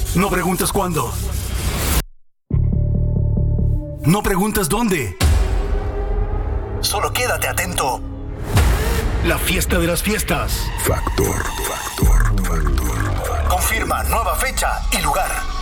No preguntes cuándo. No preguntes dónde. Solo quédate atento. La fiesta de las fiestas. Factor. Confirma nueva fecha y lugar.